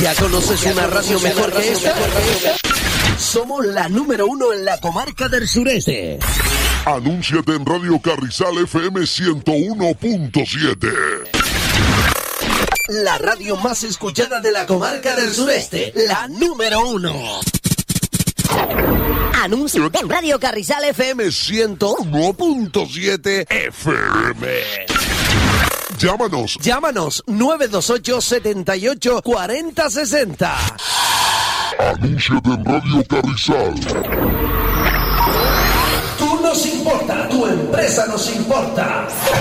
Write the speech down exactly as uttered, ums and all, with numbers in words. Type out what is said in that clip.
¿Ya conoces una radio mejor que esta? Somos la número uno en la comarca del sureste. Anúnciate en Radio Carrizal F M ciento uno punto siete. La radio más escuchada de la comarca del sureste. La número uno. Anúnciate en Radio Carrizal F M ciento uno punto siete F M. Llámanos. Llámanos nueve dos ocho, setenta y ocho, cuarenta sesenta. Anúnciate en Radio Carrizal. Tú nos importa, tu empresa nos importa.